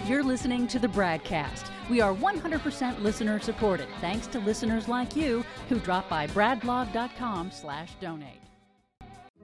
You're listening to the BradCast. We are 100% listener supported, thanks to listeners like you who drop by bradblog.com/donate.